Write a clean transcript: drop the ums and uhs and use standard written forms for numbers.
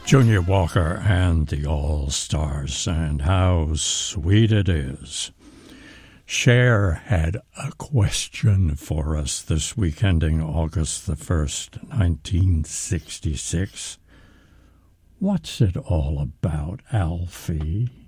Junior Walker and the All-Stars, and how sweet it is. Cher had a question for us this week, ending August the 1st, 1966. What's it all about, Alfie?